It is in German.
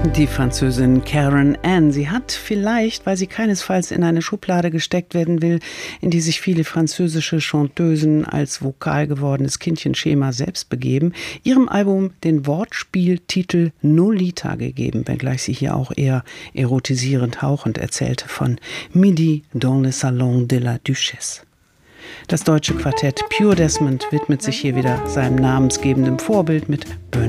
Die Französin Karen Anne, sie hat vielleicht, weil sie keinesfalls in eine Schublade gesteckt werden will, in die sich viele französische Chanteusen als vokal gewordenes Kindchenschema selbst begeben, ihrem Album den Wortspieltitel Nolita gegeben, wenngleich sie hier auch eher erotisierend hauchend erzählte von Midi dans le Salon de la Duchesse. Das deutsche Quartett Pure Desmond widmet sich hier wieder seinem namensgebenden Vorbild mit Burn